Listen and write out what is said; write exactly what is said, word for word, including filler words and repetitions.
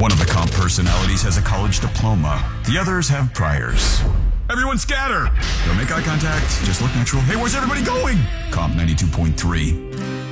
One of the comp personalities has a college diploma. The others have priors. Everyone scatter! Don't make eye contact. Just look natural. Hey, where's everybody going? Comp ninety-two point three.